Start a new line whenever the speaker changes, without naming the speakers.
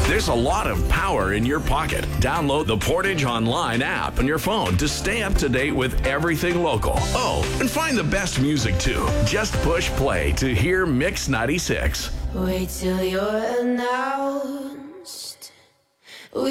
There's a lot of power in your pocket. Download the Portage Online app on your phone to stay up to date with everything local. Oh, and find the best music too. Just push play to hear Mix 96.
Wait till you're announced.